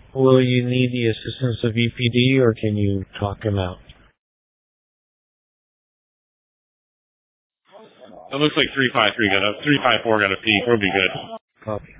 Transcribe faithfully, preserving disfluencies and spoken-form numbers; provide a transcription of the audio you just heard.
Will you need the assistance of E P D, or can you talk him out? It looks like three five three got a three five four got a peak. We'll be good. Copy.